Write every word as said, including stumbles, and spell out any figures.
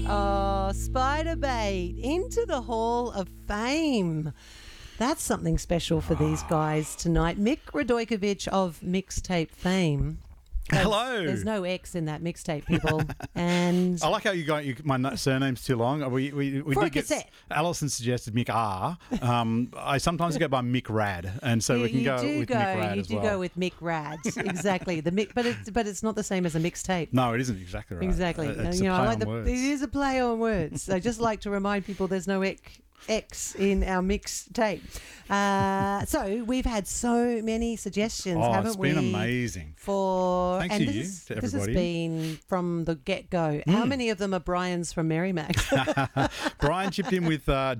Oh, Spiderbait into the Hall of Fame. That's something special for these guys tonight. Mick Radojkovic of Mixtape fame. There's, Hello. There's no X in that mixtape, people. And I like how you got you, my n- surname's too long. We we, we For a did get. cassette. Alison suggested Mick R. Um, I sometimes go by Mick Rad, and so you, we can you go do with go, Mick Rad you as do well. go with Mick Rad, exactly. The Mick, but it's but it's not the same as a mixtape. No, it isn't exactly right. Exactly. Uh, It's you a know, play I like on the, words. it is a play on words. I just like to remind people there's no X, X in our mixtape. Uh, so we've had so many suggestions, Oh, haven't it's we? been amazing. For Thanks and to this, you, is- to this has everybody. been from the get go. How many of them are Brian's from Merrimack? Brian chipped in with uh,